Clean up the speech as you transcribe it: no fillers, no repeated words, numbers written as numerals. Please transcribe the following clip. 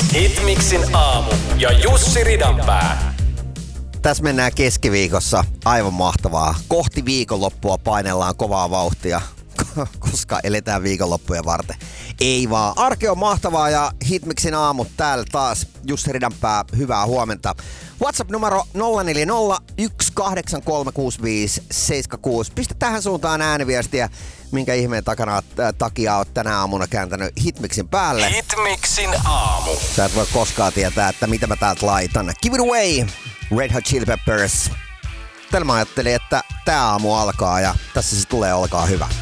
Hitmixin aamu ja Jussi Ridanpää. Tässä mennään keskiviikossa. Aivan mahtavaa. Kohti viikonloppua painellaan kovaa vauhtia, koska eletään viikonloppuja varten. Ei vaan. Arki on mahtavaa ja Hitmixin aamu täällä taas. Jussi Ridanpää, hyvää huomenta. WhatsApp-numero 0401836576. Pistä tähän suuntaan ääniviestiä, minkä ihmeen takia oot tänä aamuna kääntänyt Hitmixin päälle. Hitmixin aamu. Sä et voi koskaan tietää, että mitä mä täältä laitan. Give it away, Red Hot Chili Peppers. Tällä mä ajattelin, että tää aamu alkaa ja tässä se tulee, olkaa hyvä.